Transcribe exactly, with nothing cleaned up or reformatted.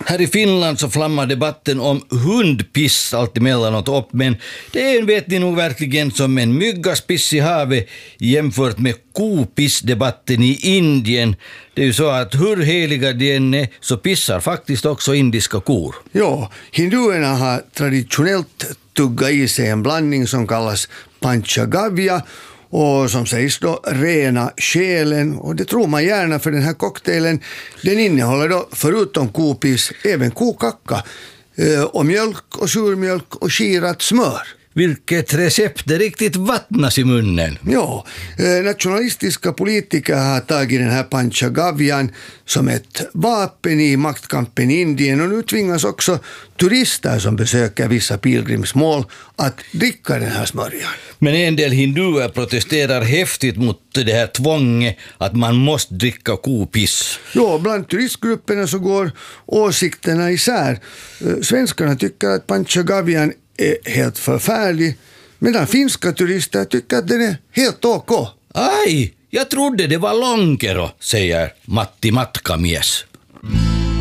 Här i Finland så flammar debatten om hundpiss allt emellanåt upp, men det är, vet ni nog, verkligen som en myggaspiss i havet jämfört med kopissdebatten i Indien. Det är ju så att hur heliga de än är så pissar faktiskt också indiska kor. Ja, hinduerna har traditionellt tuggat i sig en blandning som kallas panchagavya och som sägs då rena själen, och det tror man gärna, för den här cocktailen den innehåller då förutom kopiss även kokacka eh, och mjölk och surmjölk och skirat smör. Vilket recept, det riktigt vattnas i munnen. Ja, eh, nationalistiska politiker har tagit den här panchagavyan som ett vapen i maktkampen i Indien, och nu tvingas också turister som besöker vissa pilgrimsmål att dricka den här smörjan. Men en del hinduer protesterar häftigt mot det här tvånget att man måste dricka kopiss. Ja, bland turistgrupperna så går åsikterna isär. Eh, svenskarna tycker att panchagavyan är helt förfärlig, medan finska turister tycker att den är helt ok. Aj, jag trodde det var lonkero, säger Matti Matkamies.